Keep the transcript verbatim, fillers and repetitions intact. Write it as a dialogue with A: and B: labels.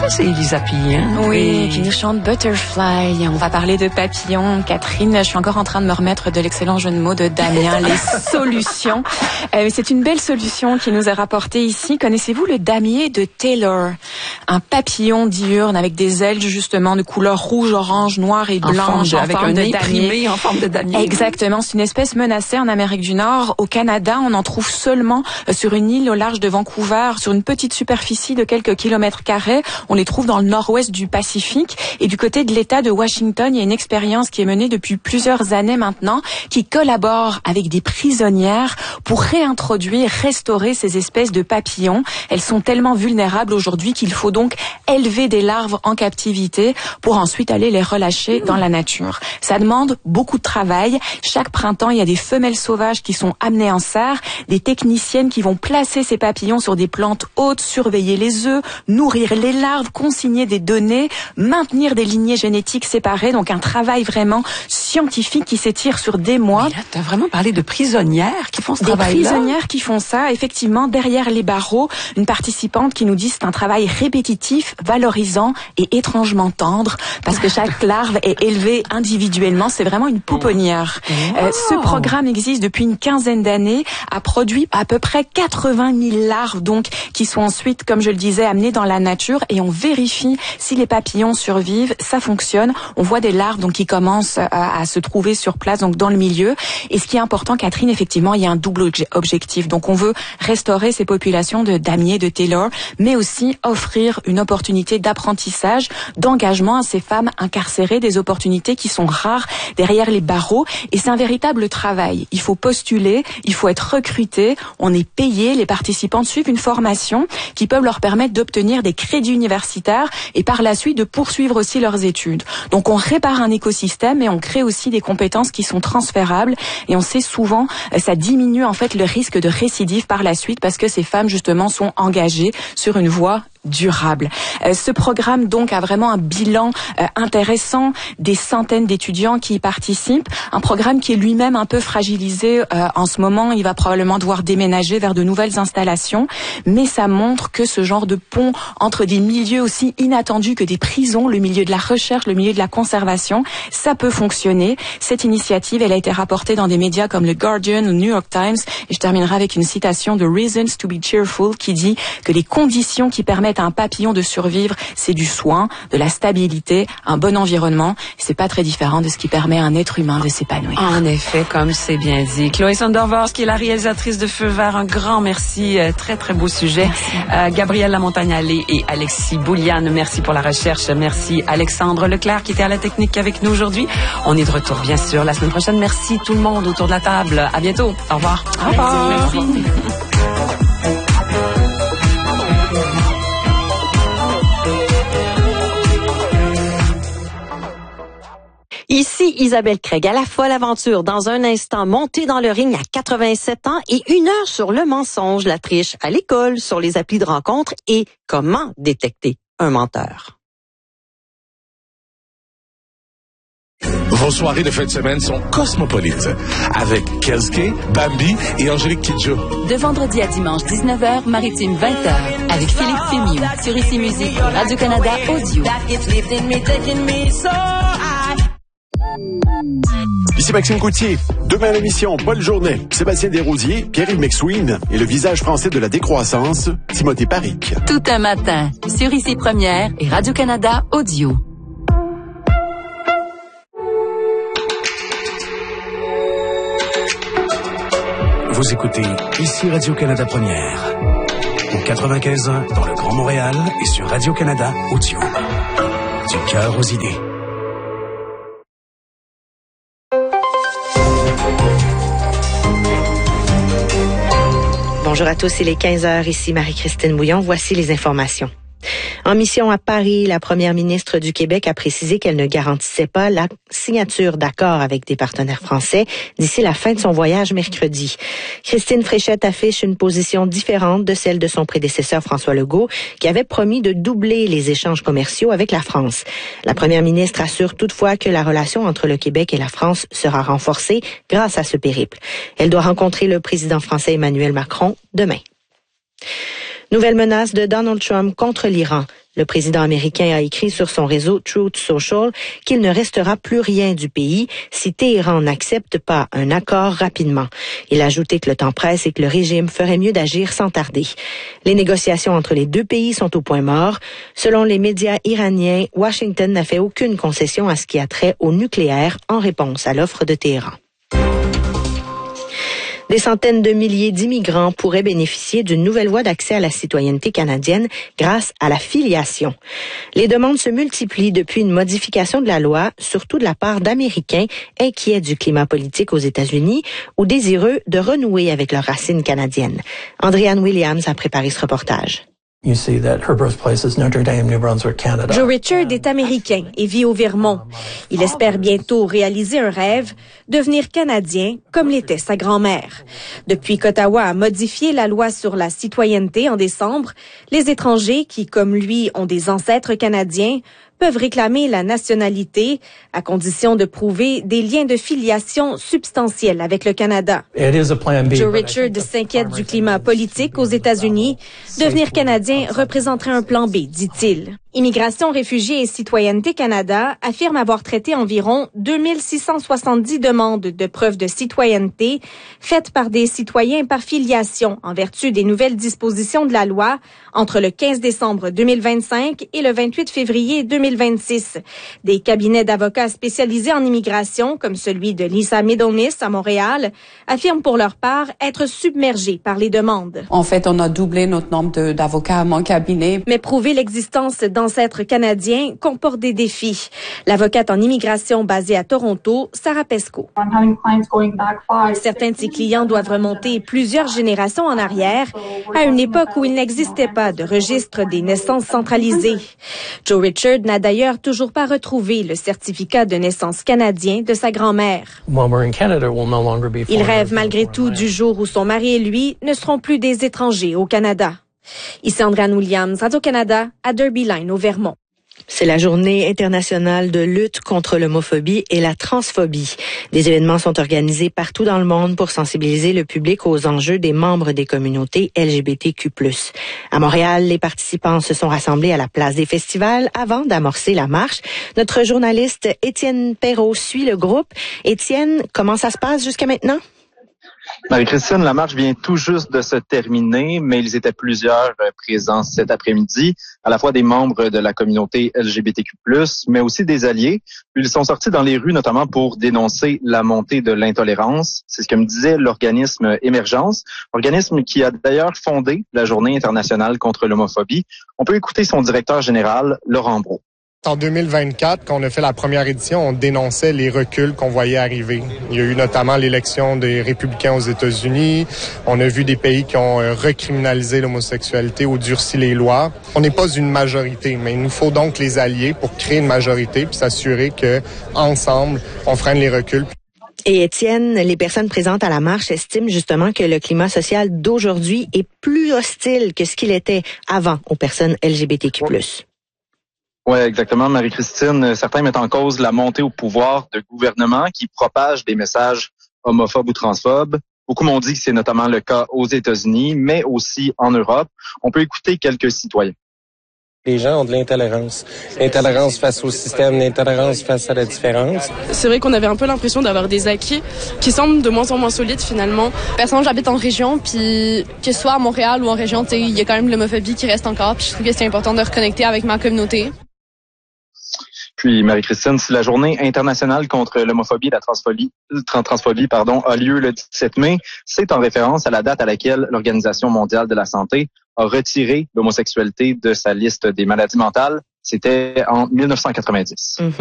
A: c'est Elisa Pien.
B: Oui, et... qui nous chante Butterfly. On va parler de papillons. Catherine, je suis encore en train de me remettre de l'excellent jeu de mots de Damien, les solutions. Euh, c'est une belle solution qui nous est rapportée ici. Connaissez-vous le damier de Taylor? Un papillon diurne avec des ailes justement de couleur rouge, orange, noir et blanche,
A: en avec un nez primé en forme de damier.
B: Exactement, c'est une espèce menacée en Amérique du Nord. Au Canada, on en trouve seulement sur une île au large de Vancouver, sur une petite superficie de quelques kilomètres carrés. On les trouve dans le nord-ouest du Pacifique. Et du côté de l'État de Washington, il y a une expérience qui est menée depuis plusieurs années maintenant, qui collabore avec des prisonnières pour réintroduire, restaurer ces espèces de papillons. Elles sont tellement vulnérables aujourd'hui qu'il faut donc élever des larves en captivité pour ensuite aller les relâcher dans la nature. Ça demande beaucoup de travail. Chaque printemps, il y a des femelles sauvages qui sont amenées en serre, des techniciennes qui vont placer ces papillons sur des plantes hautes, surveiller les œufs, nourrir les larves, consigner des données, maintenir des lignées génétiques séparées. Donc un travail vraiment scientifique qui s'étire sur des mois.
A: Mais là, tu as vraiment parlé de prisonnières qui font ce travail-là.
B: Des prisonnières qui font ça, effectivement, derrière les barreaux. Une participante qui nous dit c'est un travail répétitif, valorisant et étrangement tendre, parce que chaque larve est élevée individuellement. C'est vraiment une pouponnière. Wow. Euh, ce programme existe depuis une quinzaine d'années, a produit à peu près quatre-vingt mille larves, donc, qui sont ensuite, comme je le disais, amenées dans la nature, et on vérifie si les papillons survivent. Ça fonctionne. On voit des larves, donc, qui commencent à, à se trouver sur place, donc, dans le milieu. Et ce qui est important, Catherine, effectivement, il y a un double objectif. Donc, on veut restaurer ces populations de damiers de Taylor, mais aussi offrir une opportunité d'apprentissage, d'engagement à ces femmes incarcérées, des opportunités qui sont rares derrière les barreaux. Et c'est un véritable travail. Il faut postuler, il faut être recruté, on est payé, les participants suivent une formation qui peuvent leur permettre d'obtenir des crédits universitaires et par la suite de poursuivre aussi leurs études. Donc on répare un écosystème et on crée aussi des compétences qui sont transférables, et on sait souvent ça diminue en fait le risque de récidive par la suite parce que ces femmes justement sont engagées sur une voie durable. Euh, ce programme donc a vraiment un bilan euh, intéressant, des centaines d'étudiants qui y participent, un programme qui est lui-même un peu fragilisé euh, en ce moment. Il va probablement devoir déménager vers de nouvelles installations, mais ça montre que ce genre de pont entre des milieux aussi inattendus que des prisons, le milieu de la recherche, le milieu de la conservation, ça peut fonctionner. Cette initiative, elle a été rapportée dans des médias comme le Guardian ou New York Times, et je terminerai avec une citation de Reasons to be Cheerful qui dit que les conditions qui permettent à un papillon de survivre, c'est du soin, de la stabilité, un bon environnement. C'est pas très différent de ce qui permet à un être humain de s'épanouir.
A: En effet, comme c'est bien dit. Chloé Sondervors, qui est la réalisatrice de Feu Vert, un grand merci. Très, très beau sujet. Euh, Gabrielle Lamontagne-Allé et Alexis Bouliane, merci pour la recherche. Merci Alexandre Leclerc, qui était à la technique avec nous aujourd'hui. On est de retour, bien sûr, la semaine prochaine. Merci tout le monde autour de la table. À bientôt. Au revoir.
B: Au revoir. Merci. Merci.
C: Ici Isabelle Craig à la folle aventure. Dans un instant, montée dans le ring à quatre-vingt-sept ans et une heure sur le mensonge, la triche à l'école, sur les applis de rencontre et comment détecter un menteur.
D: Vos soirées de fin de semaine sont cosmopolites avec Kelske, Bambi et Angélique Kidjo.
E: De vendredi à dimanche dix-neuf heures, Maritime vingt heures, avec Philippe Fémieux sur Ici Musique, Radio-Canada Audio.
F: Ici Maxime Coutier. Demain à l'émission, Paul Journet, Sébastien Desrosiers, Pierre-Yves McSween et le visage français de la décroissance, Timothée Paric.
E: Tout un matin, sur Ici Première et Radio-Canada Audio.
G: Vous écoutez Ici Radio-Canada Première, au quatre-vingt-quinze ans dans le Grand Montréal et sur Radio-Canada Audio. Du cœur aux idées.
H: Bonjour à tous, il est quinze heures, ici Marie-Christine Bouillon. Voici les informations. En mission à Paris, la première ministre du Québec a précisé qu'elle ne garantissait pas la signature d'accords avec des partenaires français d'ici la fin de son voyage mercredi. Christine Fréchette affiche une position différente de celle de son prédécesseur François Legault, qui avait promis de doubler les échanges commerciaux avec la France. La première ministre assure toutefois que la relation entre le Québec et la France sera renforcée grâce à ce périple. Elle doit rencontrer le président français Emmanuel Macron demain. Nouvelle menace de Donald Trump contre l'Iran. Le président américain a écrit sur son réseau Truth Social qu'il ne restera plus rien du pays si Téhéran n'accepte pas un accord rapidement. Il a ajouté que le temps presse et que le régime ferait mieux d'agir sans tarder. Les négociations entre les deux pays sont au point mort. Selon les médias iraniens, Washington n'a fait aucune concession à ce qui a trait au nucléaire en réponse à l'offre de Téhéran. Des centaines de milliers d'immigrants pourraient bénéficier d'une nouvelle voie d'accès à la citoyenneté canadienne grâce à la filiation. Les demandes se multiplient depuis une modification de la loi, surtout de la part d'Américains inquiets du climat politique aux États-Unis ou désireux de renouer avec leurs racines canadiennes. Andréanne Williams a préparé ce reportage.
I: You see that her birthplace is Notre Dame, New Brunswick, Canada.
J: Joe Richard est américain et vit au Vermont. Il espère bientôt réaliser un rêve, devenir canadien comme l'était sa grand-mère. Depuis qu'Ottawa a modifié la loi sur la citoyenneté en décembre, les étrangers qui, comme lui, ont des ancêtres canadiens, peuvent réclamer la nationalité à condition de prouver des liens de filiation substantiels avec le Canada. Joe Richard s'inquiète du climat politique aux États-Unis. Devenir canadien représenterait un plan B, dit-il. Immigration, Réfugiés et Citoyenneté Canada affirme avoir traité environ deux mille six cent soixante-dix demandes de preuves de citoyenneté faites par des citoyens par filiation en vertu des nouvelles dispositions de la loi entre le quinze décembre deux mille vingt-cinq et le vingt-huit février deux mille vingt-six. Des cabinets d'avocats spécialisés en immigration, comme celui de Lisa Middlemiss à Montréal, affirment pour leur part être submergés par les demandes.
K: En fait, on a doublé notre nombre de, d'avocats à mon cabinet.
J: Mais prouver l'existence d'ancêtres canadiens comporte des défis. L'avocate en immigration basée à Toronto, Sarah Pesco. Certains de ses clients doivent remonter plusieurs générations en arrière, à une époque où il n'existait pas de registre des naissances centralisé. Joe Richard n'a d'ailleurs toujours pas retrouvé le certificat de naissance canadien de sa grand-mère. Il rêve malgré tout du jour où son mari et lui ne seront plus des étrangers au Canada. Ici Andréanne Williams, Radio-Canada, à Derby Line, au Vermont.
H: C'est la journée internationale de lutte contre l'homophobie et la transphobie. Des événements sont organisés partout dans le monde pour sensibiliser le public aux enjeux des membres des communautés L G B T Q plus. À Montréal, les participants se sont rassemblés à la place des festivals avant d'amorcer la marche. Notre journaliste Étienne Perrault suit le groupe. Étienne, comment ça se passe jusqu'à maintenant?
L: Marie-Christine, la marche vient tout juste de se terminer, mais ils étaient plusieurs présents cet après-midi, à la fois des membres de la communauté L G B T Q plus, mais aussi des alliés. Ils sont sortis dans les rues notamment pour dénoncer la montée de l'intolérance. C'est ce que me disait l'organisme Émergence, organisme qui a d'ailleurs fondé la Journée internationale contre l'homophobie. On peut écouter son directeur général, Laurent Brault.
M: En deux mille vingt-quatre, quand on a fait la première édition, on dénonçait les reculs qu'on voyait arriver. Il y a eu notamment l'élection des républicains aux États-Unis. On a vu des pays qui ont recriminalisé l'homosexualité ou durci les lois. On n'est pas une majorité, mais il nous faut donc les allier pour créer une majorité puis s'assurer que ensemble, on freine les reculs.
H: Et Étienne, les personnes présentes à la marche estiment justement que le climat social d'aujourd'hui est plus hostile que ce qu'il était avant aux personnes L G B T Q plus.
L: Oui, exactement, Marie-Christine. Certains mettent en cause la montée au pouvoir de gouvernements qui propagent des messages homophobes ou transphobes. Beaucoup m'ont dit que c'est notamment le cas aux États-Unis, mais aussi en Europe. On peut écouter quelques citoyens.
N: Les gens ont de l'intolérance. L'intolérance face au système, l'intolérance face à la différence.
O: C'est vrai qu'on avait un peu l'impression d'avoir des acquis qui semblent de moins en moins solides finalement. Personnellement, j'habite en région, puis que ce soit à Montréal ou en région, il y a quand même l'homophobie qui reste encore. Puis je trouve que c'est important de reconnecter avec ma communauté.
L: Puis, Marie-Christine, si la journée internationale contre l'homophobie et la transphobie, transphobie pardon, a lieu le dix-sept mai, c'est en référence à la date à laquelle l'Organisation mondiale de la santé a retiré l'homosexualité de sa liste des maladies mentales. C'était en mille neuf cent quatre-vingt-dix. Mm-hmm.